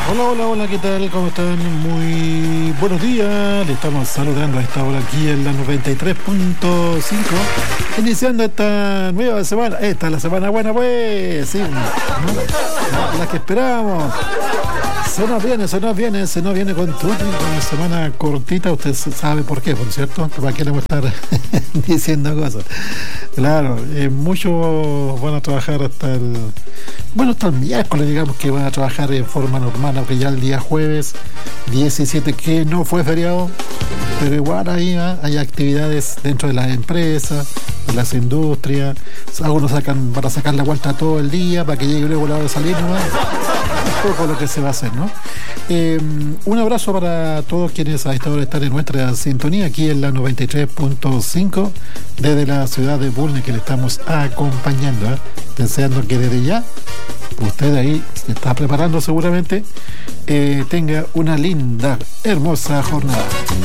Hola, hola, hola, ¿qué tal? ¿Cómo están? Muy buenos días. Le estamos saludando a esta hora aquí en la 93.5, iniciando esta nueva semana. Esta es la semana buena, pues, sí, ¿no? La que esperábamos. Se nos viene con todo, una semana cortita. Usted sabe por qué, por cierto, para qué le voy a estar diciendo cosas. Claro, muchos van a trabajar hasta el miércoles, digamos que van a trabajar en forma normal, aunque ya el día jueves 17, que no fue feriado, pero igual ahí hay actividades dentro de las empresas, de las industrias. Algunos van a sacar la vuelta todo el día para que llegue luego la hora de salir nomás. Un poco lo que se va a hacer, ¿no? Un abrazo para todos quienes a esta hora están en nuestra sintonía aquí en la 93.5 desde la ciudad de Bulnes, que le estamos acompañando, deseando que desde ya usted ahí se está preparando seguramente, tenga una linda, hermosa jornada.